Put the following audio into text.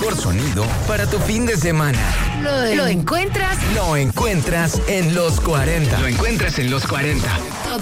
mejor sonido para tu fin de semana. Lo encuentras Lo encuentras en Los 40. Lo encuentras en Los 40.